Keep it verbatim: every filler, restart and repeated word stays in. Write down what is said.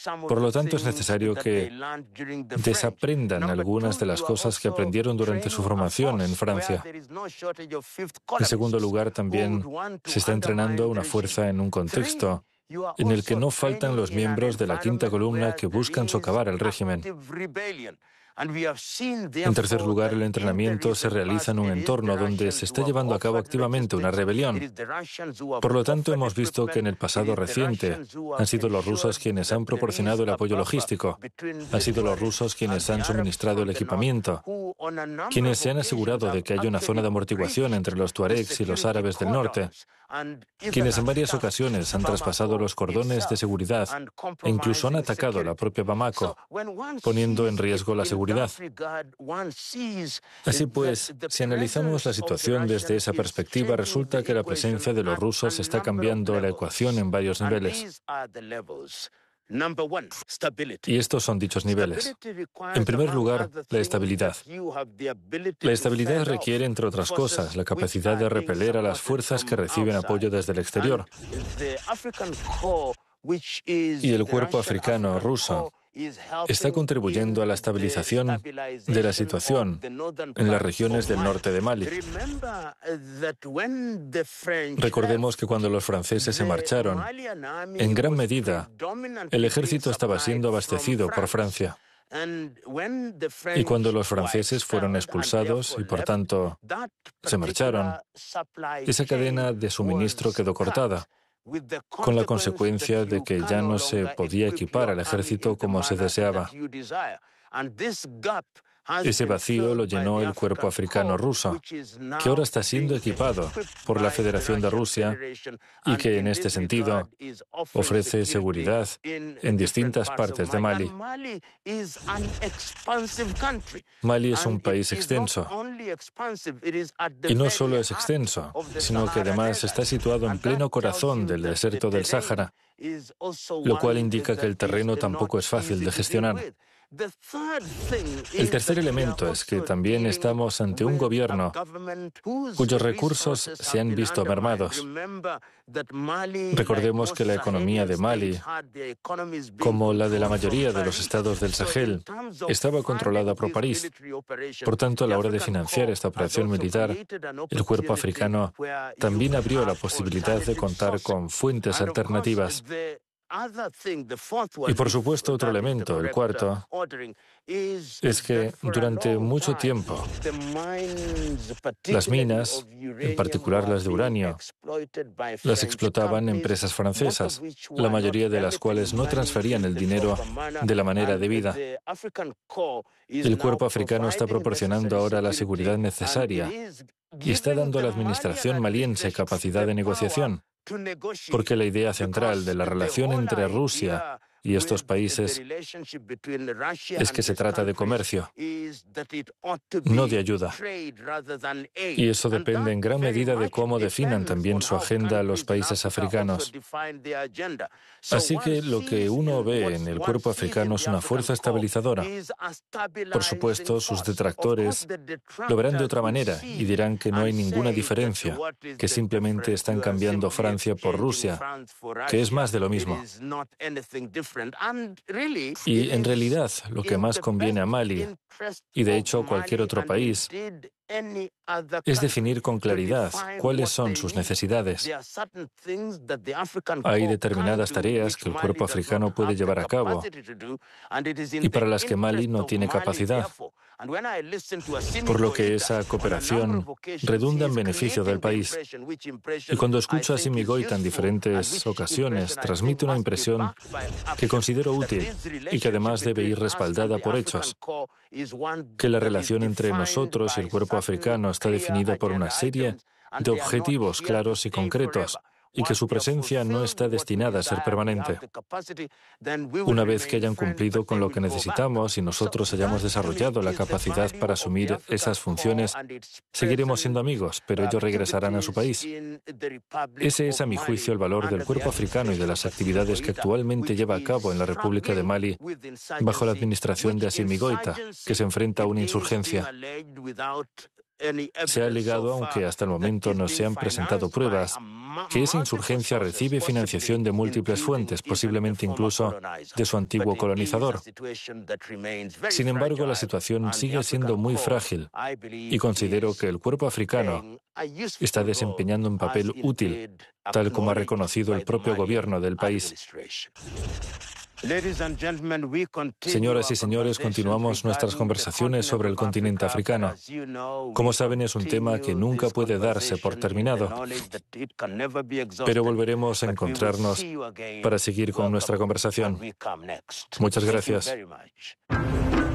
Por lo tanto, es necesario que desaprendan algunas de las cosas que aprendieron durante su formación en Francia. En segundo lugar, también se está entrenando a una fuerza en un contexto en el que no faltan los miembros de la quinta columna que buscan socavar el régimen. En tercer lugar, el entrenamiento se realiza en un entorno donde se está llevando a cabo activamente una rebelión. Por lo tanto, hemos visto que en el pasado reciente han sido los rusos quienes han proporcionado el apoyo logístico, han sido los rusos quienes han suministrado el equipamiento, quienes se han asegurado de que haya una zona de amortiguación entre los tuaregs y los árabes del norte, quienes en varias ocasiones han traspasado los cordones de seguridad e incluso han atacado la propia Bamako, poniendo en riesgo la seguridad. Así pues, si analizamos la situación desde esa perspectiva, resulta que la presencia de los rusos está cambiando la ecuación en varios niveles. Y estos son dichos niveles. En primer lugar, la estabilidad. La estabilidad requiere, entre otras cosas, la capacidad de repeler a las fuerzas que reciben apoyo desde el exterior. Y el cuerpo africano ruso está contribuyendo a la estabilización de la situación en las regiones del norte de Mali. Recordemos que cuando los franceses se marcharon, en gran medida, el ejército estaba siendo abastecido por Francia. Y cuando los franceses fueron expulsados y, por tanto, se marcharon, esa cadena de suministro quedó cortada, con la consecuencia de que ya no se podía equipar al ejército como se deseaba. Ese vacío lo llenó el cuerpo africano ruso, que ahora está siendo equipado por la Federación de Rusia y que, en este sentido, ofrece seguridad en distintas partes de Mali. Mali es un país extenso. Y no solo es extenso, sino que además está situado en pleno corazón del desierto del Sáhara, lo cual indica que el terreno tampoco es fácil de gestionar. El tercer elemento es que también estamos ante un gobierno cuyos recursos se han visto mermados. Recordemos que la economía de Mali, como la de la mayoría de los estados del Sahel, estaba controlada por París. Por tanto, a la hora de financiar esta operación militar, el cuerpo africano también abrió la posibilidad de contar con fuentes alternativas. Y por supuesto, otro elemento, el cuarto, es que durante mucho tiempo las minas, en particular las de uranio, las explotaban empresas francesas, la mayoría de las cuales no transferían el dinero de la manera debida. El cuerpo africano está proporcionando ahora la seguridad necesaria y está dando a la administración maliense capacidad de negociación. Porque la idea central de la relación entre Rusia y estos países es que se trata de comercio, no de ayuda. Y eso depende en gran medida de cómo definan también su agenda los países africanos. Así que lo que uno ve en el cuerpo africano es una fuerza estabilizadora. Por supuesto, sus detractores lo verán de otra manera y dirán que no hay ninguna diferencia, que simplemente están cambiando Francia por Rusia, que es más de lo mismo. Y en realidad, lo que más conviene a Mali, y de hecho a cualquier otro país, es definir con claridad cuáles son sus necesidades. Hay determinadas tareas que el cuerpo africano puede llevar a cabo y para las que Mali no tiene capacidad, por lo que esa cooperación redunda en beneficio del país. Y cuando escucho a Assimi Goïta en diferentes ocasiones, transmite una impresión que considero útil y que además debe ir respaldada por hechos, que la relación entre nosotros y el cuerpo africano está definida por una serie de objetivos claros y concretos, y que su presencia no está destinada a ser permanente. Una vez que hayan cumplido con lo que necesitamos y nosotros hayamos desarrollado la capacidad para asumir esas funciones, seguiremos siendo amigos, pero ellos regresarán a su país. Ese es, a mi juicio, el valor del cuerpo africano y de las actividades que actualmente lleva a cabo en la República de Mali bajo la administración de Assimi Goïta, que se enfrenta a una insurgencia. Se ha alegado, aunque hasta el momento no se han presentado pruebas, que esa insurgencia recibe financiación de múltiples fuentes, posiblemente incluso de su antiguo colonizador. Sin embargo, la situación sigue siendo muy frágil y considero que el cuerpo africano está desempeñando un papel útil, tal como ha reconocido el propio gobierno del país. Señoras y señores, continuamos nuestras conversaciones sobre el continente africano. Como saben, es un tema que nunca puede darse por terminado, pero volveremos a encontrarnos para seguir con nuestra conversación. Muchas gracias.